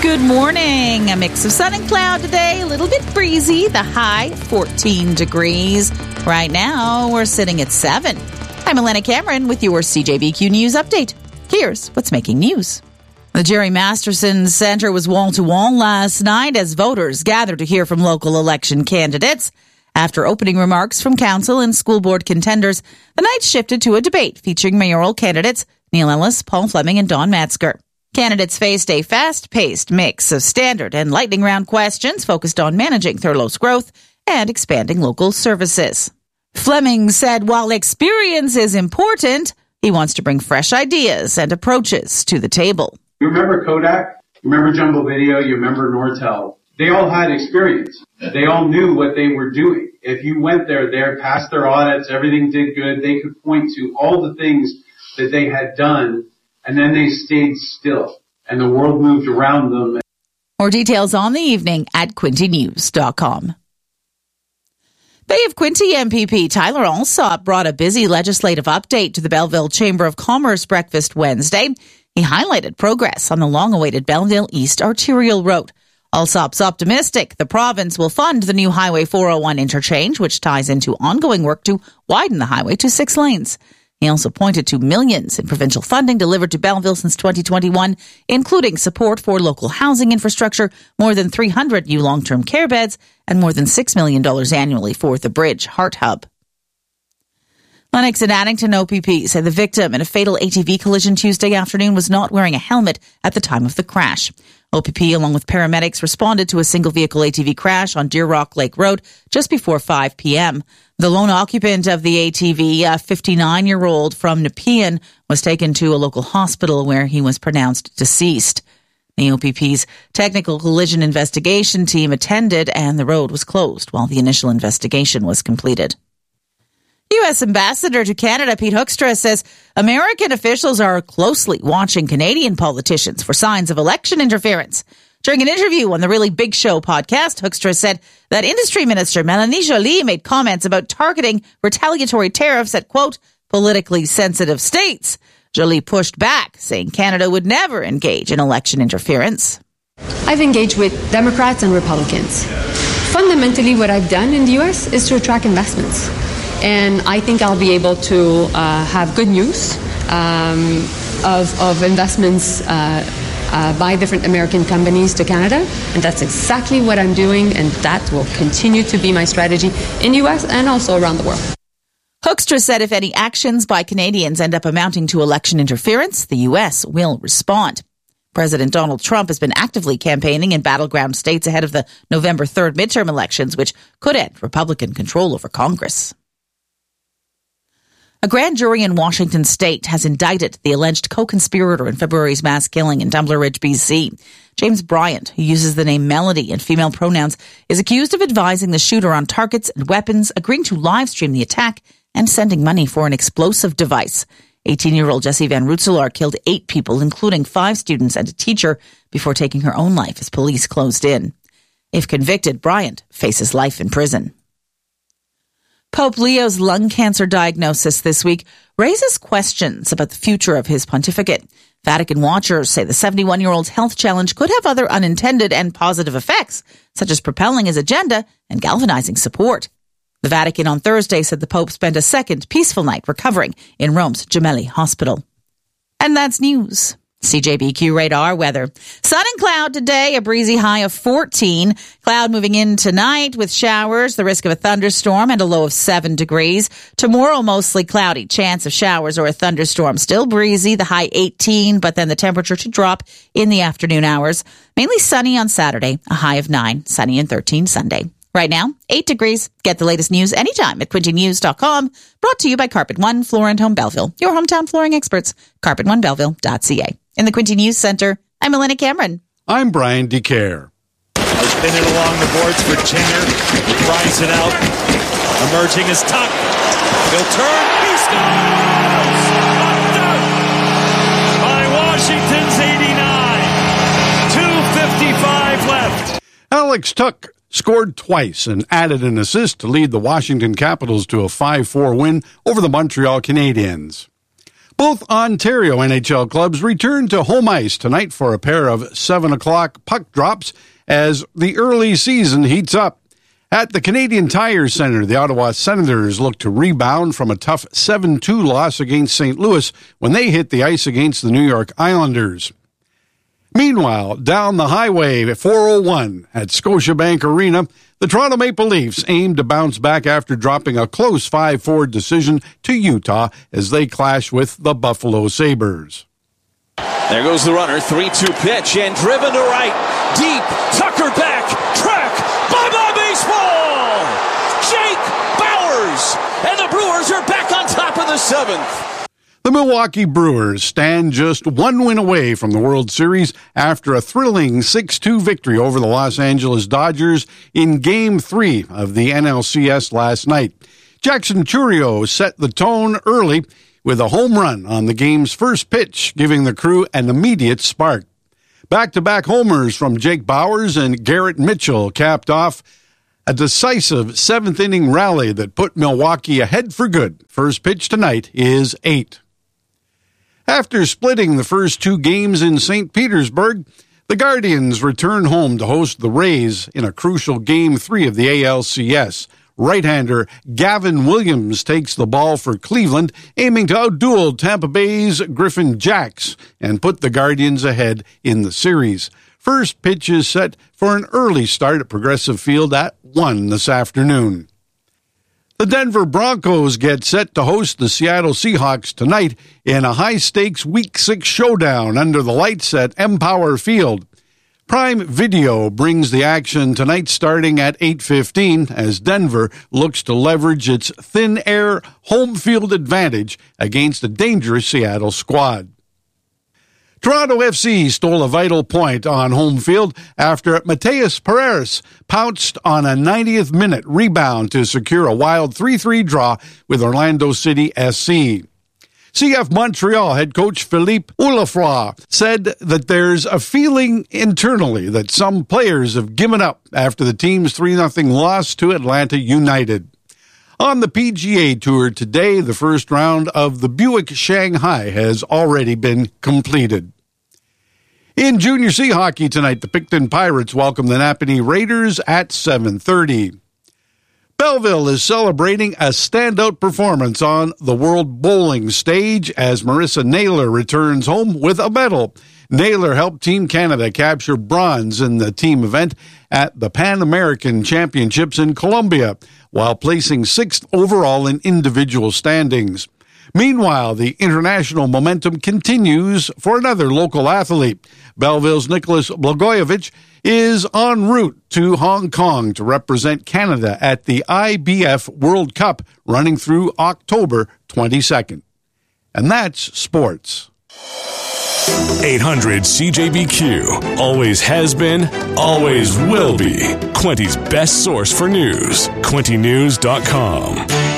Good morning. A mix of sun and cloud today, a little bit breezy, the high 14 degrees. Right now, we're sitting at 7. I'm Elena Cameron with your CJBQ News Update. Here's what's making news. The Jerry Masterson Center was wall-to-wall last night as voters gathered to hear from local election candidates. After opening remarks from council and school board contenders, the night shifted to a debate featuring mayoral candidates Neil Ellis, Paul Fleming, and Don Metzger. Candidates faced a fast-paced mix of standard and lightning round questions focused on managing Thurlow's growth and expanding local services. Fleming said while experience is important, he wants to bring fresh ideas and approaches to the table. You remember Kodak? You remember Jumbo Video? You remember Nortel? They all had experience. They all knew what they were doing. If you went there, passed their audits, everything did good, they could point to all the things that they had done, and then they stayed still, and the world moved around them. More details on the evening at quintynews.com. Bay of Quinte MPP Tyler Allsop brought a busy legislative update to the Belleville Chamber of Commerce breakfast Wednesday. He highlighted progress on the long-awaited Belleville East Arterial Road. Allsop's optimistic the province will fund the new Highway 401 interchange, which ties into ongoing work to widen the highway to 6 lanes. He also pointed to millions in provincial funding delivered to Belleville since 2021, including support for local housing infrastructure, more than 300 new long-term care beds, and more than $6 million annually for the Bridge Heart Hub. Lennox and Addington OPP say the victim in a fatal ATV collision Tuesday afternoon was not wearing a helmet at the time of the crash. OPP, along with paramedics, responded to a single-vehicle ATV crash on Deer Rock Lake Road just before 5 p.m. The lone occupant of the ATV, a 59-year-old from Nepean, was taken to a local hospital where he was pronounced deceased. The OPP's technical collision investigation team attended and the road was closed while the initial investigation was completed. U.S. Ambassador to Canada Pete Hoekstra says American officials are closely watching Canadian politicians for signs of election interference. During an interview on the Really Big Show podcast, Hoekstra said that Industry Minister Mélanie Joly made comments about targeting retaliatory tariffs at, quote, politically sensitive states. Joly pushed back, saying Canada would never engage in election interference. I've engaged with Democrats and Republicans. Fundamentally, what I've done in the U.S. is to attract investments. And I think I'll be able to have good news of investments by different American companies to Canada. And that's exactly what I'm doing, and that will continue to be my strategy in the U.S. and also around the world. Hoekstra said if any actions by Canadians end up amounting to election interference, the U.S. will respond. President Donald Trump has been actively campaigning in battleground states ahead of the November 3rd midterm elections, which could end Republican control over Congress. A grand jury in Washington state has indicted the alleged co-conspirator in February's mass killing in Tumbler Ridge, BC. James Bryant, who uses the name Melody and female pronouns, is accused of advising the shooter on targets and weapons, agreeing to live stream the attack, and sending money for an explosive device. 18-year-old Jessie Van Rootselaar killed 8 people, including 5 students and a teacher, before taking her own life as police closed in. If convicted, Bryant faces life in prison. Pope Leo's lung cancer diagnosis this week raises questions about the future of his pontificate. Vatican watchers say the 71-year-old's health challenge could have other unintended and positive effects, such as propelling his agenda and galvanizing support. The Vatican on Thursday said the Pope spent a second peaceful night recovering in Rome's Gemelli Hospital. And that's news. CJBQ radar weather. Sun and cloud today, a breezy high of 14. Cloud moving in tonight with showers, the risk of a thunderstorm, and a low of 7 degrees. Tomorrow, mostly cloudy, chance of showers or a thunderstorm. Still breezy, the high 18, but then the temperature to drop in the afternoon hours. Mainly sunny on Saturday, a high of 9, sunny and 13 Sunday. Right now, 8 degrees. Get the latest news anytime at quintynews.com. Brought to you by Carpet One Floor and Home Belleville, your hometown flooring experts. CarpetOneBelleville.ca. In the Quinte News Center, I'm Elena Cameron. I'm Brian DeCare. Spinning along the boards for Chinger. He fries it out. Emerging is Tuck. He'll turn. He scores! By Washington's 89. 2:55 left. Alex Tuck scored twice and added an assist to lead the Washington Capitals to a 5-4 win over the Montreal Canadiens. Both Ontario NHL clubs return to home ice tonight for a pair of 7 o'clock puck drops as the early season heats up. At the Canadian Tire Centre, the Ottawa Senators look to rebound from a tough 7-2 loss against St. Louis when they hit the ice against the New York Islanders. Meanwhile, down the highway at 401 at Scotiabank Arena, the Toronto Maple Leafs aim to bounce back after dropping a close 5-4 decision to Utah as they clash with the Buffalo Sabres. There goes the runner, 3-2 pitch, and driven to right, deep, Tucker back, track, bye-bye baseball! Jake Bauers, and the Brewers are back on top of the seventh. The Milwaukee Brewers stand just one win away from the World Series after a thrilling 6-2 victory over the Los Angeles Dodgers in Game 3 of the NLCS last night. Jackson Chourio set the tone early with a home run on the game's first pitch, giving the crew an immediate spark. Back-to-back homers from Jake Bauers and Garrett Mitchell capped off a decisive seventh-inning rally that put Milwaukee ahead for good. First pitch tonight is 8. After splitting the first 2 games in St. Petersburg, the Guardians return home to host the Rays in a crucial Game 3 of the ALCS. Right-hander Gavin Williams takes the ball for Cleveland, aiming to outduel Tampa Bay's Griffin Jacks and put the Guardians ahead in the series. First pitch is set for an early start at Progressive Field at 1 this afternoon. The Denver Broncos get set to host the Seattle Seahawks tonight in a high-stakes Week 6 showdown under the lights at Empower Field. Prime Video brings the action tonight starting at 8:15 as Denver looks to leverage its thin air home field advantage against a dangerous Seattle squad. Toronto FC stole a vital point on home field after Mateus Pereira pounced on a 90th minute rebound to secure a wild 3-3 draw with Orlando City SC. CF Montreal head coach Philippe Oulafroy said that there's a feeling internally that some players have given up after the team's 3-0 loss to Atlanta United. On the PGA Tour today, the first round of the Buick Shanghai has already been completed. In Junior C hockey tonight, the Picton Pirates welcome the Napanee Raiders at 7:30. Belleville is celebrating a standout performance on the World Bowling stage as Marissa Naylor returns home with a medal. Naylor helped Team Canada capture bronze in the team event at the Pan American Championships in Colombia, while placing 6th overall in individual standings. Meanwhile, the international momentum continues for another local athlete. Belleville's Nicholas Blagojevich is en route to Hong Kong to represent Canada at the IBF World Cup running through October 22nd. And that's sports. 800 CJBQ. Always has been, always will be. Quinty's best source for news. QuintyNews.com.